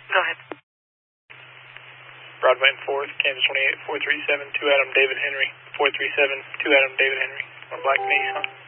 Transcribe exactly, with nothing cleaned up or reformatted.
Go ahead. Broadway and fourth, Kansas twenty-eight, four three seven, two Adam David Henry, four three seven, two Adam David Henry, on Black Nissan.